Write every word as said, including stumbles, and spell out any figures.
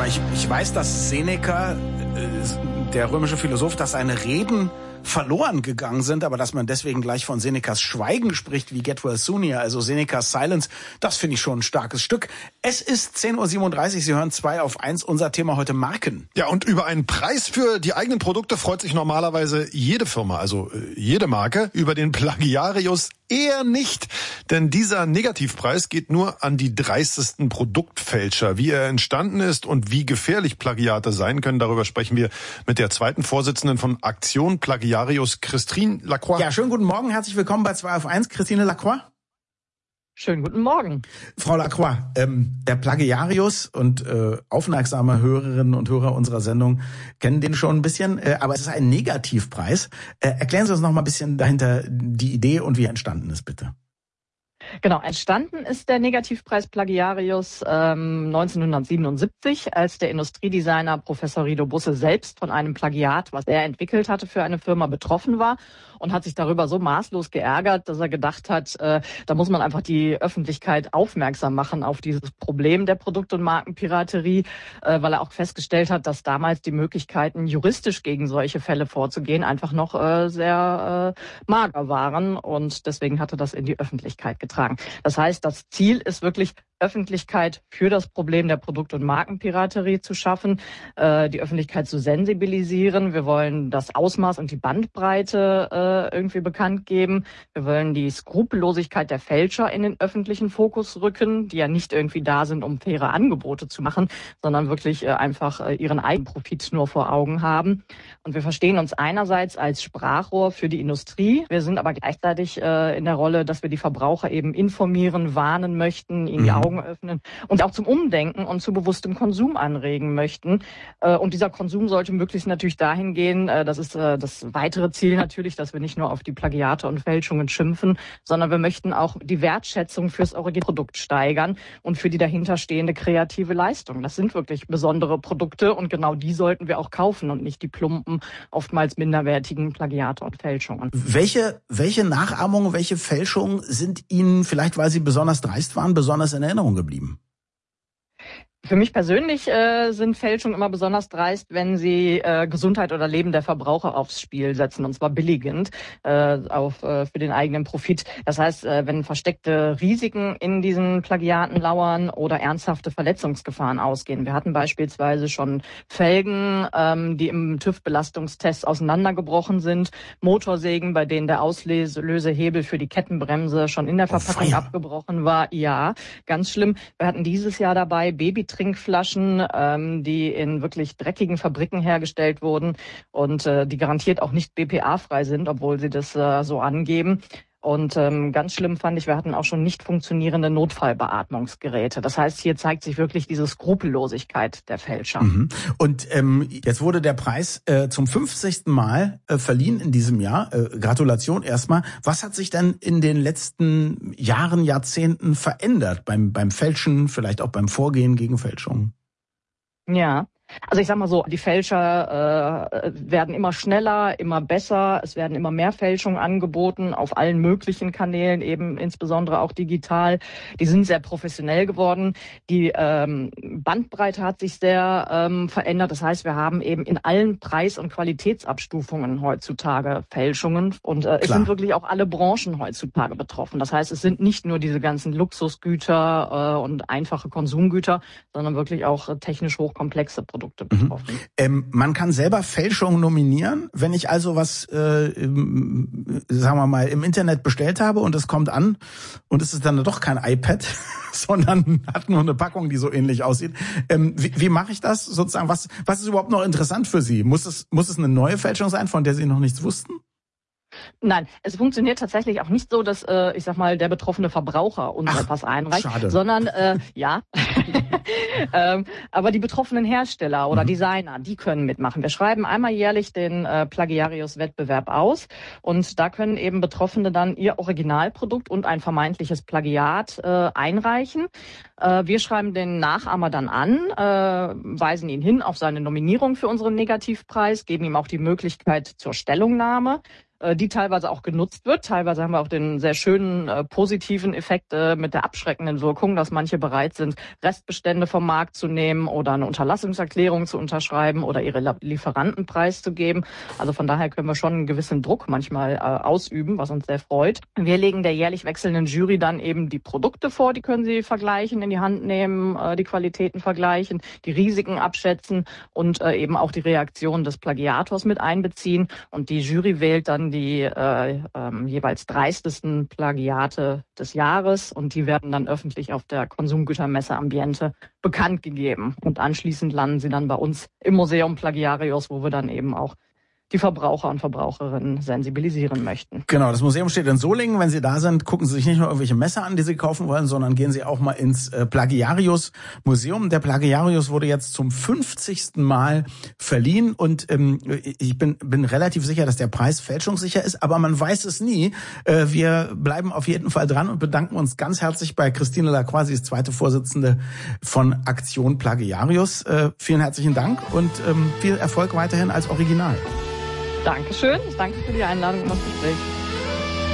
mal, ich, ich weiß, dass Seneca, äh, der römische Philosoph, dass seine Reden verloren gegangen sind, aber dass man deswegen gleich von Senecas Schweigen spricht, wie Get Well Soon hier, also Senecas Silence, das finde ich schon ein starkes Stück. Es ist zehn Uhr siebenunddreißig, Sie hören zwei auf eins, unser Thema heute Marken. Ja, und über einen Preis für die eigenen Produkte freut sich normalerweise jede Firma, also äh, jede Marke. Über den Plagiarius eher nicht, denn dieser Negativpreis geht nur an die dreistesten Produktfälscher. Wie er entstanden ist und wie gefährlich Plagiate sein können, darüber sprechen wir mit der zweiten Vorsitzenden von Aktion Plagiarius, Christine Lacroix. Ja, schönen guten Morgen, herzlich willkommen bei zwei auf eins, Christine Lacroix. Schönen guten Morgen. Frau Lacroix, ähm, der Plagiarius und äh, aufmerksame Hörerinnen und Hörer unserer Sendung kennen den schon ein bisschen, äh, aber es ist ein Negativpreis. Äh, erklären Sie uns noch mal ein bisschen dahinter die Idee und wie er entstanden ist, bitte. Genau, entstanden ist der Negativpreis Plagiarius ähm, neunzehnhundertsiebenundsiebzig, als der Industriedesigner Professor Rido Busse selbst von einem Plagiat, was er entwickelt hatte, für eine Firma betroffen war und hat sich darüber so maßlos geärgert, dass er gedacht hat, äh, da muss man einfach die Öffentlichkeit aufmerksam machen auf dieses Problem der Produkt- und Markenpiraterie, äh, weil er auch festgestellt hat, dass damals die Möglichkeiten, juristisch gegen solche Fälle vorzugehen, einfach noch äh, sehr äh, mager waren, und deswegen hatte das in die Öffentlichkeit getragen. Das heißt, das Ziel ist wirklich, Öffentlichkeit für das Problem der Produkt- und Markenpiraterie zu schaffen, äh, die Öffentlichkeit zu sensibilisieren. Wir wollen das Ausmaß und die Bandbreite äh, irgendwie bekannt geben. Wir wollen die Skrupellosigkeit der Fälscher in den öffentlichen Fokus rücken, die ja nicht irgendwie da sind, um faire Angebote zu machen, sondern wirklich äh, einfach äh, ihren eigenen Profit nur vor Augen haben. Und wir verstehen uns einerseits als Sprachrohr für die Industrie. Wir sind aber gleichzeitig äh, in der Rolle, dass wir die Verbraucher eben informieren, warnen möchten, ihnen die Augen öffnen und auch zum Umdenken und zu bewusstem Konsum anregen möchten. Und dieser Konsum sollte möglichst natürlich dahin gehen, das ist das weitere Ziel natürlich, dass wir nicht nur auf die Plagiate und Fälschungen schimpfen, sondern wir möchten auch die Wertschätzung fürs Originalprodukt steigern und für die dahinterstehende kreative Leistung. Das sind wirklich besondere Produkte und genau die sollten wir auch kaufen und nicht die plumpen, oftmals minderwertigen Plagiate und Fälschungen. Welche, welche Nachahmungen, welche Fälschungen sind Ihnen, vielleicht weil sie besonders dreist waren, besonders in Erinnerung geblieben? Für mich persönlich äh, sind Fälschungen immer besonders dreist, wenn sie äh, Gesundheit oder Leben der Verbraucher aufs Spiel setzen, und zwar billigend äh, auf äh, für den eigenen Profit. Das heißt, äh, wenn versteckte Risiken in diesen Plagiaten lauern oder ernsthafte Verletzungsgefahren ausgehen. Wir hatten beispielsweise schon Felgen, ähm, die im TÜV-Belastungstest auseinandergebrochen sind, Motorsägen, bei denen der Auslösehebel für die Kettenbremse schon in der Verpackung oh, abgebrochen war. Ja, ganz schlimm. Wir hatten dieses Jahr dabei Baby Trinkflaschen, ähm, die in wirklich dreckigen Fabriken hergestellt wurden und äh, die garantiert auch nicht B P A-frei sind, obwohl sie das äh, so angeben. Und ähm, ganz schlimm fand ich, wir hatten auch schon nicht funktionierende Notfallbeatmungsgeräte. Das heißt, hier zeigt sich wirklich diese Skrupellosigkeit der Fälscher. Mhm. Und ähm, jetzt wurde der Preis äh, zum fünfzigsten Mal äh, verliehen in diesem Jahr. Äh, Gratulation erstmal. Was hat sich denn in den letzten Jahren, Jahrzehnten verändert beim beim Fälschen, vielleicht auch beim Vorgehen gegen Fälschungen? Ja. Also ich sag mal so, die Fälscher äh, werden immer schneller, immer besser. Es werden immer mehr Fälschungen angeboten auf allen möglichen Kanälen, eben insbesondere auch digital. Die sind sehr professionell geworden. Die ähm, Bandbreite hat sich sehr ähm, verändert. Das heißt, wir haben eben in allen Preis- und Qualitätsabstufungen heutzutage Fälschungen. Und äh, es sind wirklich auch alle Branchen heutzutage betroffen. Das heißt, es sind nicht nur diese ganzen Luxusgüter äh, und einfache Konsumgüter, sondern wirklich auch äh, technisch hochkomplexe Produkte. Betroffen. Mhm. Ähm, man kann selber Fälschungen nominieren. Wenn ich also was, äh, im, sagen wir mal, im Internet bestellt habe und es kommt an und es ist dann doch kein iPad, sondern hat nur eine Packung, die so ähnlich aussieht. Ähm, wie wie mache ich das sozusagen? Was, was ist überhaupt noch interessant für Sie? Muss es, muss es eine neue Fälschung sein, von der Sie noch nichts wussten? Nein, es funktioniert tatsächlich auch nicht so, dass, äh, ich sag mal, der betroffene Verbraucher uns Ach, etwas einreicht, schade. sondern, äh, ja, ähm, aber die betroffenen Hersteller oder mhm. Designer, die können mitmachen. Wir schreiben einmal jährlich den äh, Plagiarius-Wettbewerb aus und da können eben Betroffene dann ihr Originalprodukt und ein vermeintliches Plagiat äh, einreichen. Äh, wir schreiben den Nachahmer dann an, äh, weisen ihn hin auf seine Nominierung für unseren Negativpreis, geben ihm auch die Möglichkeit zur Stellungnahme. die teilweise auch genutzt wird. Teilweise haben wir auch den sehr schönen äh, positiven Effekt äh, mit der abschreckenden Wirkung, dass manche bereit sind, Restbestände vom Markt zu nehmen oder eine Unterlassungserklärung zu unterschreiben oder ihre Lieferanten preiszugeben. Also von daher können wir schon einen gewissen Druck manchmal äh, ausüben, was uns sehr freut. Wir legen der jährlich wechselnden Jury dann eben die Produkte vor, die können sie vergleichen, in die Hand nehmen, äh, die Qualitäten vergleichen, die Risiken abschätzen und äh, eben auch die Reaktion des Plagiators mit einbeziehen. Und die Jury wählt dann die äh, äh, jeweils dreistesten Plagiate des Jahres und die werden dann öffentlich auf der Konsumgütermesse Ambiente bekannt gegeben. Und anschließend landen sie dann bei uns im Museum Plagiarius, wo wir dann eben auch die Verbraucher und Verbraucherinnen sensibilisieren möchten. Genau, das Museum steht in Solingen. Wenn Sie da sind, gucken Sie sich nicht nur irgendwelche Messer an, die Sie kaufen wollen, sondern gehen Sie auch mal ins äh, Plagiarius Museum. Der Plagiarius wurde jetzt zum fünfzigsten Mal verliehen und ähm, ich bin, bin relativ sicher, dass der Preis fälschungssicher ist, aber man weiß es nie. Äh, wir bleiben auf jeden Fall dran und bedanken uns ganz herzlich bei Christine Lacroix, sie ist zweite Vorsitzende von Aktion Plagiarius. Äh, vielen herzlichen Dank und ähm, viel Erfolg weiterhin als Original. Dankeschön. Danke für die Einladung und das Gespräch.